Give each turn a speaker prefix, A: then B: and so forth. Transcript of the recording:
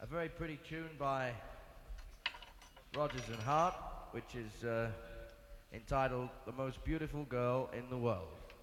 A: very pretty tune by Rodgers and Hart, which is entitled The Most Beautiful Girl in the World.